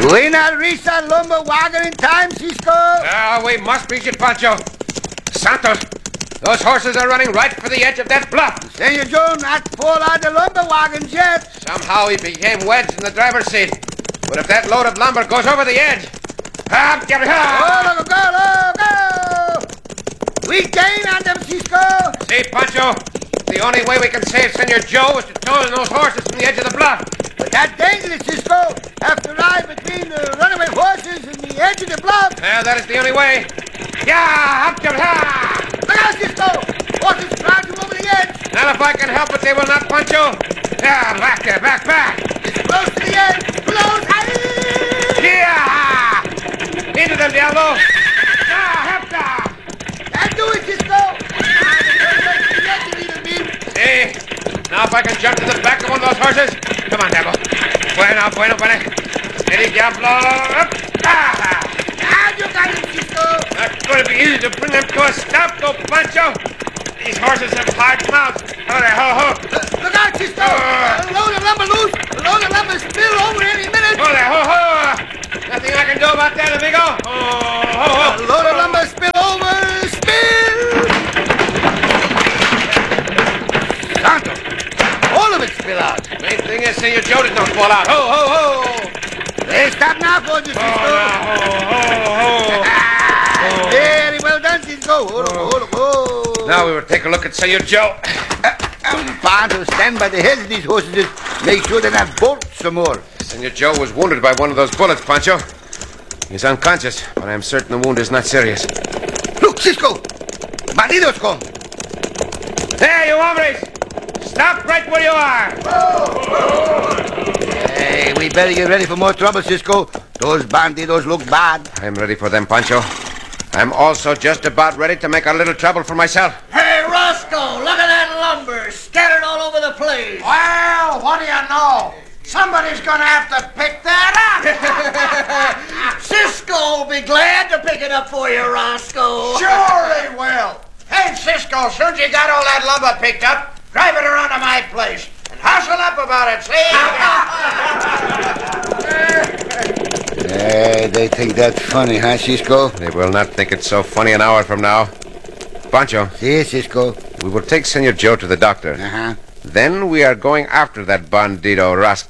We not reach that lumber wagon in time, Cisco? We must reach it, Pancho. Santos, those horses are running right for the edge of that bluff. Senor Joe not fall out the lumber wagons yet. Somehow he became wedged in the driver's seat. But if that load of lumber goes over the edge... Oh, go! We gain on them, Cisco. See, Pancho, the only way we can save Senor Joe is to tow in those horses from the edge of the bluff. But that's dangerous, Cisco. Have to ride between the runaway horses and the edge of the bluff. That is the only way. Yeah, up to Look out, Cisco. Horses crowding over the edge. Not if I can help it, they will not, Pancho. Yeah, back there, back. It's close to the edge. Close. Yeah! Into them, Diablo. Help that. Can't do it, Cisco. See? Now if I can jump to the back of one of those horses. Come on, Diablo. Bueno. Steady, Diablo. Up. You got it, Cisco. That's going to be easy to bring them to a stop, though, Pancho. These horses have hard mouths. Ho. Look out, Cisco. Load of lumber loose. Load of lumber spill over any minute. Ho. Nothing I can do about that, amigo. Ho. Load of lumber spill over. Spill. Santo. All of it spill out. Main thing is Senor Joe does not fall out. Ho. Hey, stop now for you, Cisco. Very well done, Cisco. Hold. Now we will take a look at Senor Joe. Fine to stand by the heads of these horses. Just make sure they're not bolt some more. Senor Joe was wounded by one of those bullets, Pancho. He's unconscious, but I am certain the wound is not serious. Look, Cisco. Bandidos come. There, you hombres. Stop right where you are. Hey, we better get ready for more trouble, Cisco. Those bandidos look bad. I am ready for them, Pancho. I'm also just about ready to make a little trouble for myself. Hey, Roscoe, look at that lumber scattered all over the place. Well, what do you know? Somebody's gonna have to pick that up. Cisco will be glad to pick it up for you, Roscoe. Sure he will. Hey, Cisco, as soon as you got all that lumber picked up, drive it around to my place. And hustle up about it, see? Hey, they think that's funny, huh, Cisco? They will not think it's so funny an hour from now. Pancho, Si, Cisco. we will take Senor Joe to the doctor. Uh-huh. Then we are going after that bandito Roscoe.